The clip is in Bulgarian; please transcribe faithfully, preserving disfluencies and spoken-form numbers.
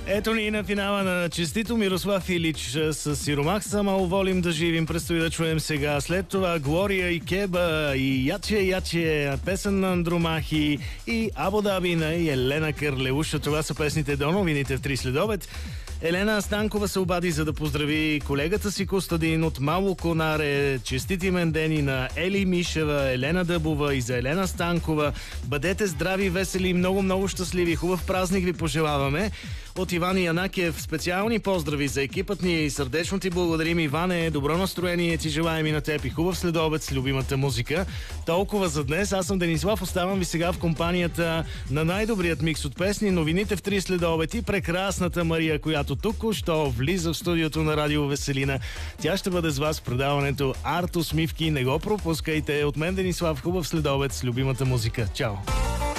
Ето ни и на финала на Честито. Мирослав Илич с Сиромах са мало волим да живим. Предстои да чуем сега. След това Глория и Кеба и Яче Яче, песен на Андромахи и Абу Даби на Елена Кърлеуша. Това са песните до новините в три следобед. Елена Станкова се обади, за да поздрави колегата си Костадин от Мало Конаре. Честити мендени на Ели Мишева, Елена Дъбова и за Елена Станкова. Бъдете здрави, весели и много-много щастливи. Хубав празник ви пожелаваме. От Иван Янакиев специални поздрави за екипът ни и сърдечно ти благодарим, Иване. Добро настроение ти желаем и на теб и хубав следобед с любимата музика. Толкова за днес. Аз съм Денислав. Оставам ви сега в компанията на най-добрият микс от песни, новините в три следобед и прекрасната Мария, която току-що влиза в студиото на Радио Веселина. Тя ще бъде с вас в предаването Арт Усмивки. Не го пропускайте. От мен Денислав, хубав следобед с любимата музика. Чао!